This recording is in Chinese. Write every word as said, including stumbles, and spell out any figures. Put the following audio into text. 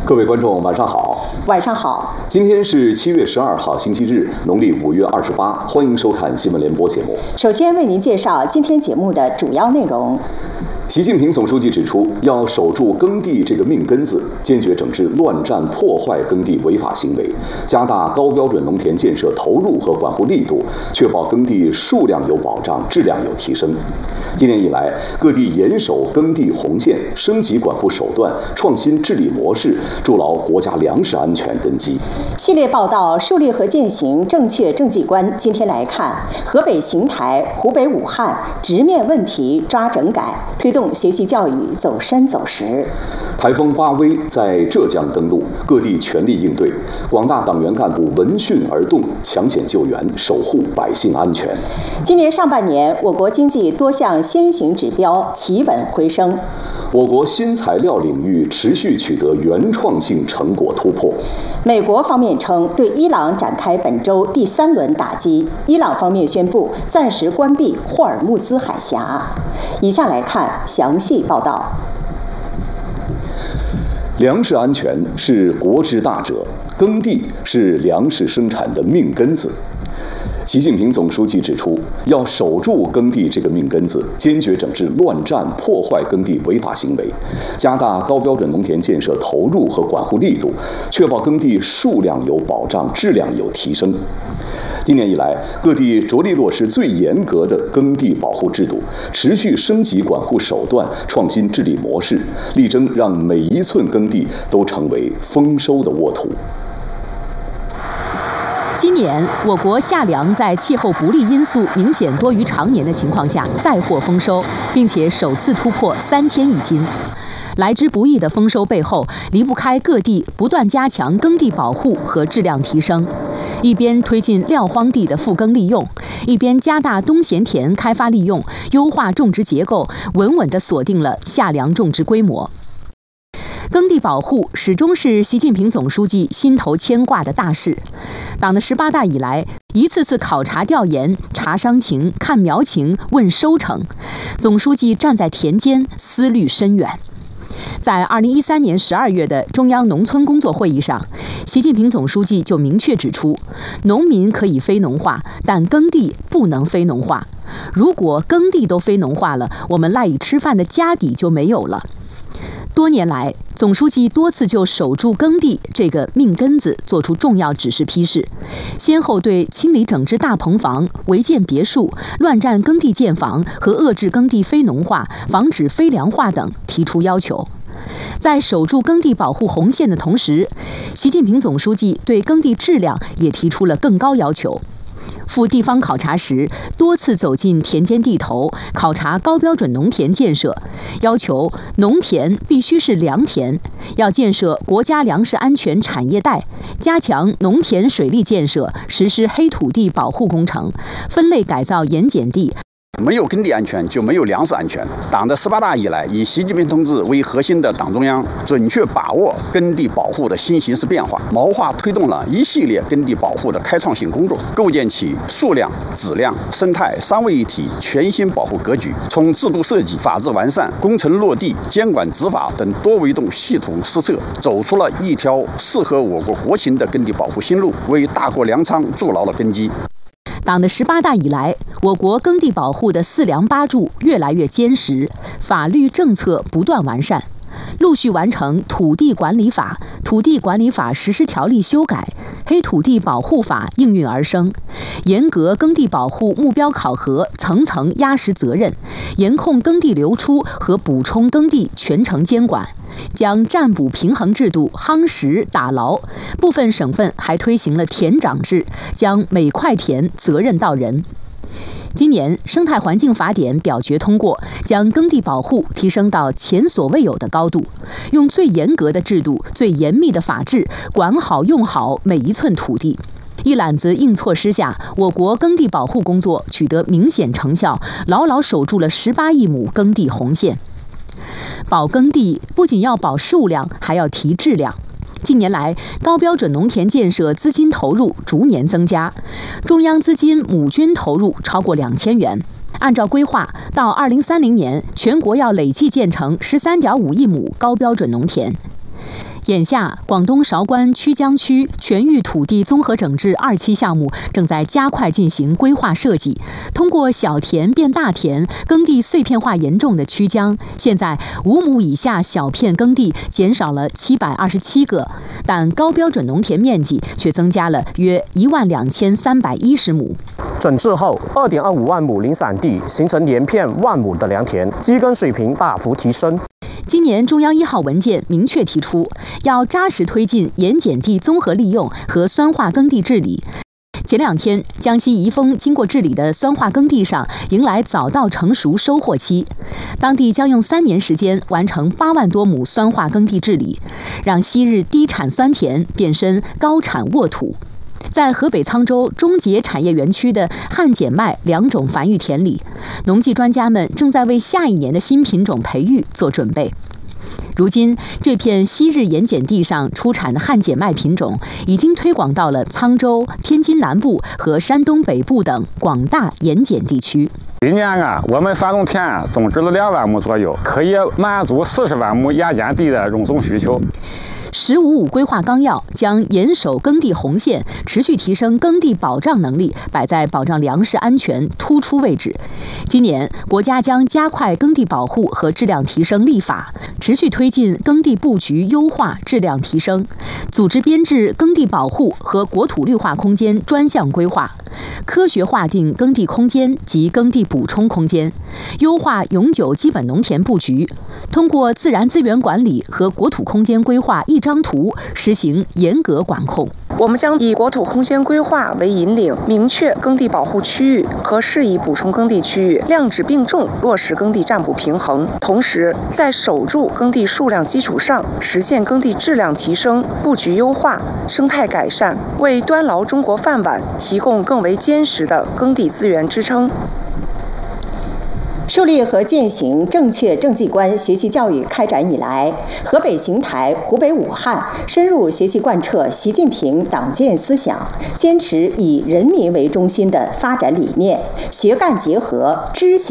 各位观众，晚上好。 晚上好。 今天是七月十二号，星期日，农历五月二十八。欢迎收看新闻联播节目。 首先为您介绍今天节目的主要内容。 习近平总书记指出，要守住耕地这个命根子，坚决整治乱占破坏耕地违法行为，加大高标准农田建设投入和管护力度，确保耕地数量有保障，质量有提升。今年以来，各地严守耕地红线，升级管护手段，创新治理模式，筑牢国家粮食安全根基。 系列报道树立和践行正确政绩观。今天来看河北邢台、湖北武汉直面问题抓整改，推动学习教育走深走实。 台风巴威在浙江登陆，各地全力应对，广大党员干部闻讯而动，抢险救援，守护百姓安全。 今年上半年，我国经济多项先行指标企稳回升， 我国新材料领域持续取得原创性成果突破。 美国方面称对伊朗展开本周第三轮打击，伊朗方面宣布暂时关闭霍尔木兹海峡。以下来看详细报道。 粮食安全是国之大者，耕地是粮食生产的命根子。习近平总书记指出，要守住耕地这个命根子，坚决整治乱占破坏耕地违法行为，加大高标准农田建设投入和管护力度，确保耕地数量有保障，质量有提升。今年以来，各地着力落实最严格的耕地保护制度，持续升级管护手段，创新治理模式，力争让每一寸耕地都成为丰收的沃土。 今年，我国夏粮在气候不利因素明显多于常年的情况下，再获丰收，并且首次突破三千亿斤。来之不易的丰收背后，离不开各地不断加强耕地保护和质量提升。一边推进撂荒地的复耕利用，一边加大冬闲田开发利用，优化种植结构，稳稳地锁定了夏粮种植规模。耕地保护始终是习近平总书记心头牵挂的大事。党的十八大以来，一次次考察调研、查伤情、看苗情、问收成，总书记站在田间，思虑深远。在二零一三年十二月的中央农村工作会议上，习近平总书记就明确指出，农民可以非农化，但耕地不能非农化。如果耕地都非农化了，我们赖以吃饭的家底就没有了。多年来，总书记多次就守住耕地这个命根子作出重要指示批示，先后对清理整治大棚房、违建别墅、乱占耕地建房和遏制耕地非农化、防止非粮化等提出要求。在守住耕地保护红线的同时，习近平总书记对耕地质量也提出了更高要求。赴地方考察时，多次走进田间地头，考察高标准农田建设，要求农田必须是良田，要建设国家粮食安全产业带，加强农田水利建设，实施黑土地保护工程，分类改造盐碱地。 没有耕地安全，就没有粮食安全。党的十八大以来，以习近平同志为核心的党中央准确把握耕地保护的新形势变化，谋划推动了一系列耕地保护的开创性工作，构建起数量、质量、生态三位一体全新保护格局。从制度设计、法制完善、工程落地、监管执法等多维度系统施策，走出了一条适合我国国情的耕地保护新路，为大国粮仓筑牢了根基。 党的十八大以来，我国耕地保护的四梁八柱越来越坚实，法律政策不断完善，陆续完成《土地管理法》《土地管理法实施条例》修改，《黑土地保护法》应运而生，严格耕地保护目标考核，层层压实责任，严控耕地流出和补充耕地全程监管。将占补平衡制度夯实打牢，部分省份还推行了田长制，将每块田责任到人。今年生态环境法典表决通过，将耕地保护提升到前所未有的高度，用最严格的制度、最严密的法治，管好用好每一寸土地。一揽子硬措施下，我国耕地保护工作取得明显成效，牢牢守住了十八亿亩耕地红线。保耕地不仅要保数量，还要提质量。近年来，高标准农田建设资金投入逐年增加，中央资金亩均投入超过两千元。按照规划，到二零三零年，全国要累计建成十三点五亿亩高标准农田。 眼下，广东韶关曲江区全域土地综合整治二期项目正在加快进行规划设计。通过小田变大田、耕地碎片化严重的曲江，现在五亩以下小片耕地减少了七百二十七个，但高标准农田面积却增加了约一万两千三百一十亩。 整治后，二点二五万亩零散地形成连片万亩的良田，基根水平大幅提升。 今年中央一号文件明确提出，要扎实推进盐碱地综合利用和酸化耕地治理。前两天，江西宜丰经过治理的酸化耕地上迎来早稻成熟收获期，当地将用三年时间完成八万多亩酸化耕地治理，让昔日低产酸田变身高产沃土。在河北沧州中捷产业园区的旱碱麦两种繁育田里，农技专家们正在为下一年的新品种培育做准备。如今，这片昔日盐碱地上出产的旱碱麦品种已经推广到了沧州、天津南部和山东北部等广大盐碱地区。 今年啊，我们山东田种植了两万亩左右，可以满足四十万亩盐碱地的用总需求。 “十五五”规划纲要将严守耕地红线，持续提升耕地保障能力摆在保障粮食安全突出位置。今年，国家将加快耕地保护和质量提升立法，持续推进耕地布局优化、质量提升，组织编制耕地保护和国土绿化空间专项规划，科学划定耕地空间及耕地补充空间，优化永久基本农田布局，通过自然资源管理和国土空间规划一张图，实行严格管控。 我们将以国土空间规划为引领，明确耕地保护区域和适宜补充耕地区域，量质并重落实耕地占补平衡。同时，在守住耕地数量基础上，实现耕地质量提升、布局优化、生态改善，为端牢中国饭碗提供更为坚实的耕地资源支撑。 树立和践行正确政绩观学习教育开展以来，河北邢台、湖北武汉深入学习贯彻习近平党建思想，坚持以人民为中心的发展理念，学干结合，知行